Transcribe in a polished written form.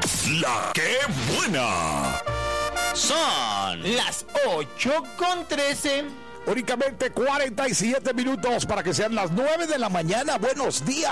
La que buena. Son las 8:13. Únicamente 47 minutos para que sean las 9 de la mañana. Buenos días.